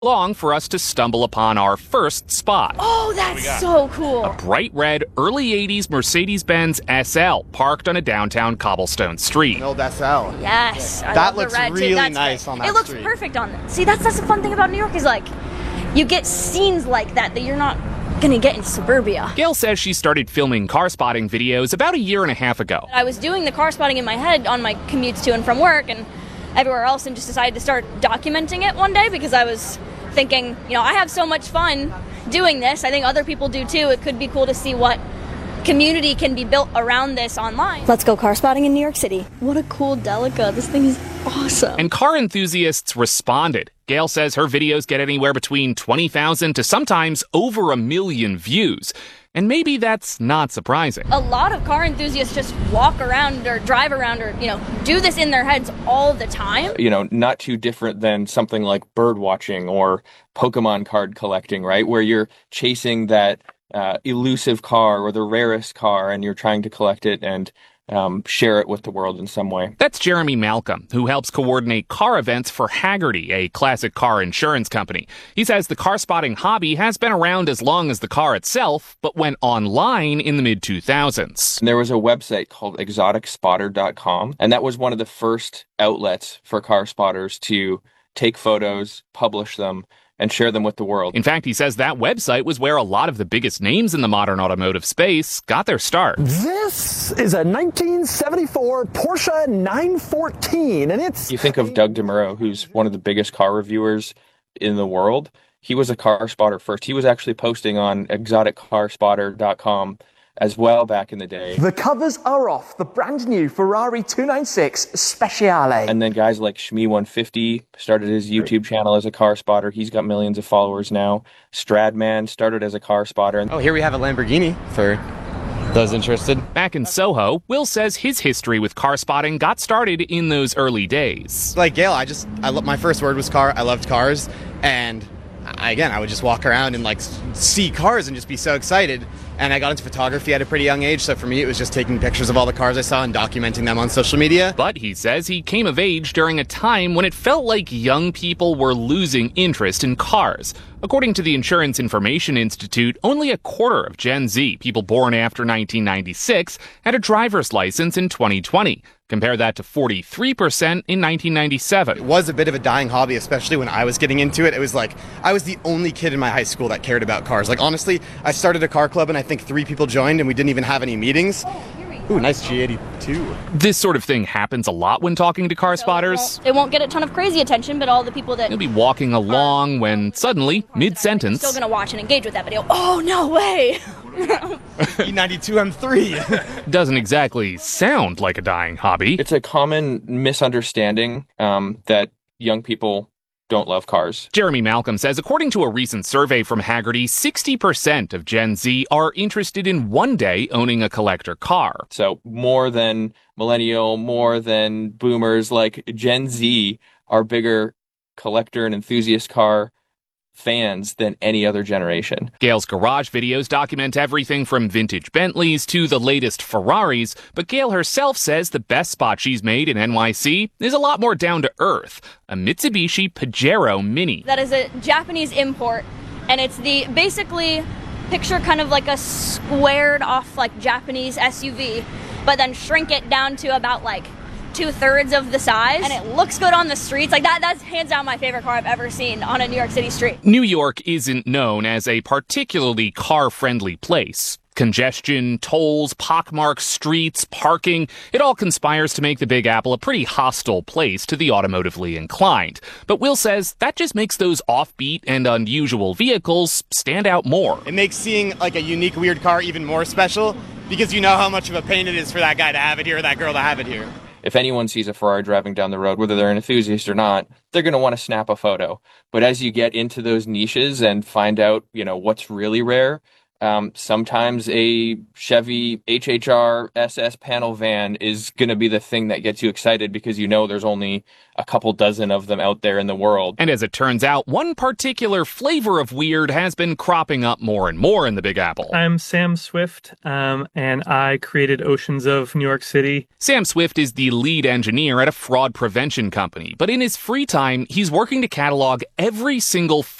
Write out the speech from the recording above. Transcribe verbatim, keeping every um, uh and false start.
long for us to stumble upon our first spot. Oh, that's so cool. A bright red, early eighties Mercedes-Benz S L parked on a downtown cobblestone street. An old S L. Yes. I That love the looks red, too. really That's nice great. on that It looks street. perfect on that. See, that's that's the fun thing about New York is like, you get scenes like that that you're not gonna get in suburbia. Gail says she started filming car spotting videos about a year and a half ago. I was doing the car spotting in my head on my commutes to and from work and everywhere else, and just decided to start documenting it one day because I was thinking, you know, I have so much fun doing this. I think other people do too. It could be cool to see what community can be built around this online. Let's go car spotting in New York City. What a cool Delica. This thing is awesome. And car enthusiasts responded. Gail says her videos get anywhere between twenty thousand to sometimes over a million views. And maybe that's not surprising. A lot of car enthusiasts just walk around or drive around or, you know, do this in their heads all the time. You know, not too different than something like bird watching or Pokemon card collecting, right? Where you're chasing that uh, elusive car or the rarest car and you're trying to collect it and um, share it with the world in some way. That's Jeremy Malcolm, who helps coordinate car events for Hagerty, a classic car insurance company. He says the car spotting hobby has been around as long as the car itself, but went online in the mid two thousands. And there was a website called exotic spotter dot com, and that was one of the first outlets for car spotters to take photos, publish them, and share them with the world. In fact, he says that website was where a lot of the biggest names in the modern automotive space got their start. This is a nineteen seventy-four Porsche nine fourteen, and it's... You think of Doug DeMuro, who's one of the biggest car reviewers in the world. He was a car spotter first. He was actually posting on exotic car spotter dot com as well back in the day. The covers are off the brand new Ferrari two ninety-six Speciale. And then guys like Shmee one fifty started his YouTube channel as a car spotter. He's got millions of followers now. Stradman started as a car spotter. Oh, here we have a Lamborghini for those interested. Back in Soho, Will says his history with car spotting got started in those early days. Like Gail, I just, I lo- my first word was car. I loved cars. And I, again, I would just walk around and like s- see cars and just be so excited. And I got into photography at a pretty young age, so for me it was just taking pictures of all the cars I saw and documenting them on social media. But he says he came of age during a time when it felt like young people were losing interest in cars. According to the Insurance Information Institute, only a quarter of Gen Z, people born after nineteen ninety-six, had a driver's license in twenty twenty. Compare that to forty-three percent in nineteen ninety-seven. It was a bit of a dying hobby, especially when I was getting into it. It was like, I was the only kid in my high school that cared about cars. Like, honestly, I started a car club and I think three people joined and we didn't even have any meetings. Ooh, nice G eighty-two. This sort of thing happens a lot when talking to car So spotters. It won't, it won't get a ton of crazy attention, but all the people that You'll be walking along when suddenly, mid-sentence, still gonna watch and engage with that video. Oh, no way! E ninety-two M three. doesn't exactly sound like a dying hobby. It's a common misunderstanding um, that young people don't love cars. Jeremy Malcolm says, according to a recent survey from Hagerty, sixty percent of Gen Z are interested in one day owning a collector car. So more than millennial, more than boomers, like Gen Z are bigger collector and enthusiast car fans than any other generation. Gail's garage videos document everything from vintage Bentleys to the latest Ferraris, but Gail herself says the best spot she's made in N Y C is a lot more down to earth, a Mitsubishi Pajero Mini. That is a Japanese import, and it's the basically picture kind of like a squared off like Japanese S U V, but then shrink it down to about like two-thirds of the size, and it looks good on the streets. Like that, that's hands down my favorite car I've ever seen on a New York City street. New York isn't known as a particularly car-friendly place. Congestion, tolls, pockmarked streets, parking, it all conspires to make the Big Apple a pretty hostile place to the automotively inclined. But Will says that just makes those offbeat and unusual vehicles stand out more. It makes seeing like a unique, weird car even more special because you know how much of a pain it is for that guy to have it here or that girl to have it here. If anyone sees a Ferrari driving down the road, whether they're an enthusiast or not, they're going to want to snap a photo. But as you get into those niches and find out, you know, what's really rare, Um, sometimes a Chevy H H R S S panel van is going to be the thing that gets you excited because you know there's only a couple dozen of them out there in the world. And as it turns out, one particular flavor of weird has been cropping up more and more in the Big Apple. I'm Sam Swift, um, and I created Oceans of New York City. Sam Swift is the lead engineer at a fraud prevention company, but in his free time, he's working to catalog every single